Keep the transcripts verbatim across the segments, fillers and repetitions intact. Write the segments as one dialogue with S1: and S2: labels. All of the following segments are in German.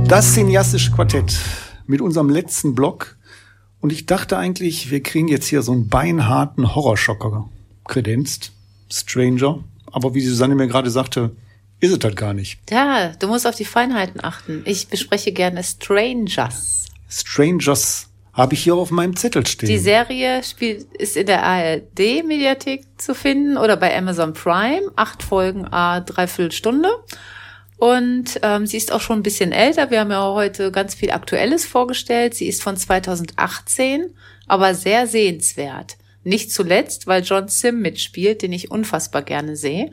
S1: Das cineastische Quartett mit unserem letzten Block. Und ich dachte eigentlich, wir kriegen jetzt hier so einen beinharten Horrorschocker kredenzt. Stranger. Aber wie Susanne mir gerade sagte, ist es halt gar nicht.
S2: Ja, du musst auf die Feinheiten achten. Ich bespreche gerne Strangers.
S1: Strangers habe ich hier auf meinem Zettel stehen.
S2: Die Serie spielt, ist in der A R D-Mediathek zu finden oder bei Amazon Prime. Acht Folgen, a dreiviertel Stunde. Und ähm, sie ist auch schon ein bisschen älter. Wir haben ja heute ganz viel Aktuelles vorgestellt. Sie ist von zweitausendachtzehn, aber sehr sehenswert. Nicht zuletzt, weil John Simm mitspielt, den ich unfassbar gerne sehe.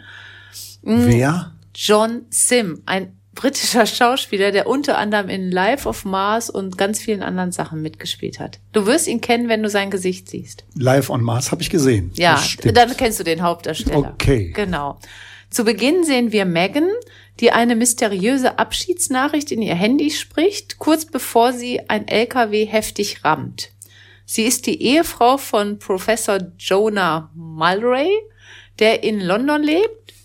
S1: Wer?
S2: John Simm, ein britischer Schauspieler, der unter anderem in Life of Mars und ganz vielen anderen Sachen mitgespielt hat. Du wirst ihn kennen, wenn du sein Gesicht siehst.
S1: Life on Mars habe ich gesehen.
S2: Ja, dann kennst du den Hauptdarsteller.
S1: Okay.
S2: Genau. Zu Beginn sehen wir Megan, die eine mysteriöse Abschiedsnachricht in ihr Handy spricht, kurz bevor sie ein L K W heftig rammt. Sie ist die Ehefrau von Professor Jonah Mulray, der in London lebt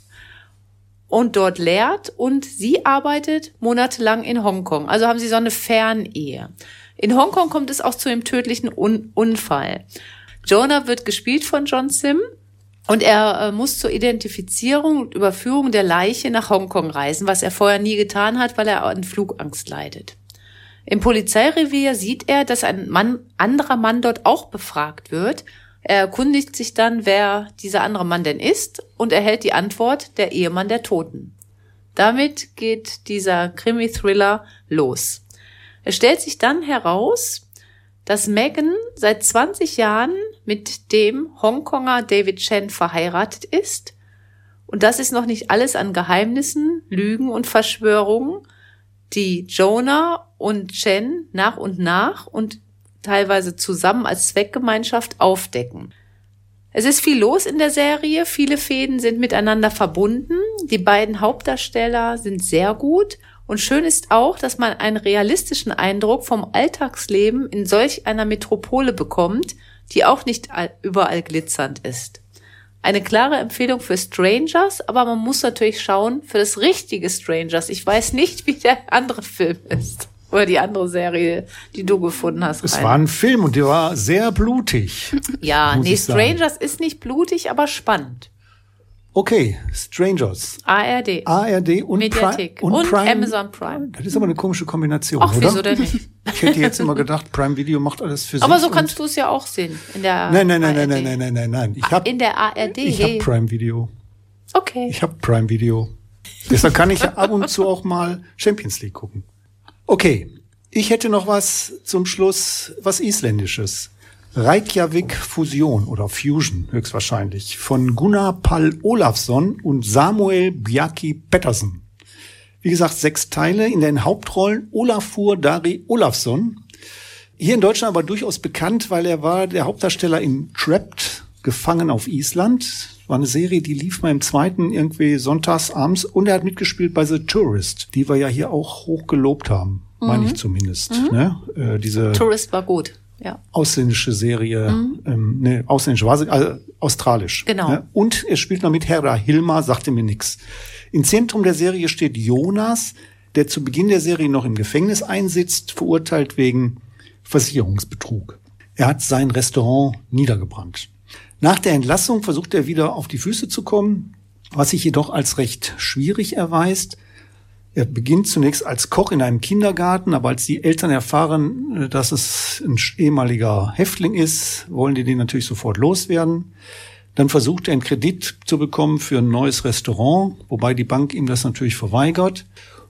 S2: und dort lehrt, und sie arbeitet monatelang in Hongkong. Also haben sie so eine Fernehe. In Hongkong kommt es auch zu einem tödlichen Un- Unfall. Jonah wird gespielt von John Simm. Und er äh, muss zur Identifizierung und Überführung der Leiche nach Hongkong reisen, was er vorher nie getan hat, weil er an Flugangst leidet. Im Polizeirevier sieht er, dass ein Mann, anderer Mann dort auch befragt wird. Er erkundigt sich dann, wer dieser andere Mann denn ist, und erhält die Antwort: der Ehemann der Toten. Damit geht dieser Krimi-Thriller los. Es stellt sich dann heraus, dass Megan seit zwanzig Jahren mit dem Hongkonger David Chen verheiratet ist. Und das ist noch nicht alles an Geheimnissen, Lügen und Verschwörungen, die Jonah und Chen nach und nach und teilweise zusammen als Zweckgemeinschaft aufdecken. Es ist viel los in der Serie, viele Fäden sind miteinander verbunden, die beiden Hauptdarsteller sind sehr gut. Und schön ist auch, dass man einen realistischen Eindruck vom Alltagsleben in solch einer Metropole bekommt, die auch nicht überall glitzernd ist. Eine klare Empfehlung für Strangers, aber man muss natürlich schauen für das richtige Strangers. Ich weiß nicht, wie der andere Film ist. Oder die andere Serie, die du gefunden hast.
S1: Es
S2: Rainer.
S1: war ein Film und der war sehr blutig.
S2: Ja, nee, Strangers ist nicht blutig, aber spannend.
S1: Okay, Strangers.
S2: A R D.
S1: A R D und,
S2: Mediathek.
S1: Pri- und,
S2: und
S1: Prime.
S2: Amazon Prime.
S1: Das ist aber eine komische Kombination,
S2: Ach,
S1: oder?
S2: wieso denn nicht?
S1: Ich hätte jetzt immer gedacht, Prime Video macht alles für sich.
S2: Aber so kannst du es ja auch sehen. In der
S1: Nein, nein, nein,
S2: A R D.
S1: nein, nein, nein, nein, nein. Ich hab,
S2: in der A R D.
S1: Ich habe Prime Video.
S2: Okay.
S1: Ich habe Prime Video. Deshalb kann ich ab und zu auch mal Champions League gucken. Okay, ich hätte noch was zum Schluss, was Isländisches. Reykjavik Fusion oder Fusion höchstwahrscheinlich von Gunnar Pall Olafsson und Samuel Bjarki Pettersen. Wie gesagt, sechs Teile, in den Hauptrollen Olafur Dari Olafsson. Hier in Deutschland aber durchaus bekannt, weil er war der Hauptdarsteller in Trapped, Gefangen auf Island. War eine Serie, die lief mal im zweiten irgendwie sonntags abends, und er hat mitgespielt bei The Tourist, die wir ja hier auch hoch gelobt haben, mhm. meine ich zumindest. Mhm. Ne? Äh, diese
S2: Tourist war gut. Ja.
S1: Ausländische Serie, mhm. ähm, ne, ausländische, war sie, also australisch.
S2: Genau.
S1: Ne? Und er spielt noch mit Hera Hilmar, sagte mir nix. Im Zentrum der Serie steht Jonas, der zu Beginn der Serie noch im Gefängnis einsitzt, verurteilt wegen Versicherungsbetrug. Er hat sein Restaurant niedergebrannt. Nach der Entlassung versucht er wieder auf die Füße zu kommen, was sich jedoch als recht schwierig erweist. Er beginnt zunächst als Koch in einem Kindergarten, aber als die Eltern erfahren, dass es ein ehemaliger Häftling ist, wollen die den natürlich sofort loswerden. Dann versucht er einen Kredit zu bekommen für ein neues Restaurant, wobei die Bank ihm das natürlich verweigert.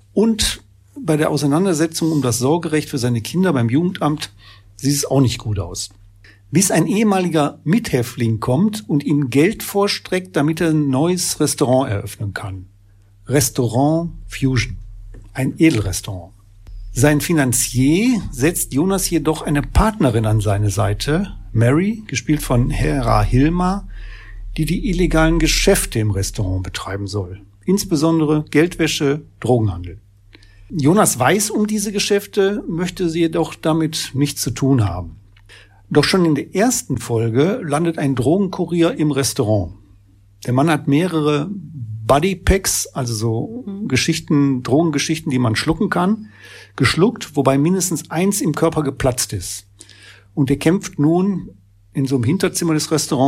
S1: Und bei der Auseinandersetzung um das Sorgerecht für seine Kinder beim Jugendamt sieht es auch nicht gut aus. Bis ein ehemaliger Mithäftling kommt und ihm Geld vorstreckt, damit er ein neues Restaurant eröffnen kann. Restaurant Fusion, ein Edelrestaurant. Sein Finanzier setzt Jonas jedoch eine Partnerin an seine Seite, Mary, gespielt von Hera Hilmar, die die illegalen Geschäfte im Restaurant betreiben soll. Insbesondere Geldwäsche, Drogenhandel. Jonas weiß um diese Geschäfte, möchte sie jedoch damit nichts zu tun haben. Doch schon in der ersten Folge landet ein Drogenkurier im Restaurant. Der Mann hat mehrere Buddy Packs, also so mhm. Geschichten, Drogengeschichten, die man schlucken kann, geschluckt, wobei mindestens eins im Körper geplatzt ist. Und er kämpft nun in so einem Hinterzimmer des Restaurants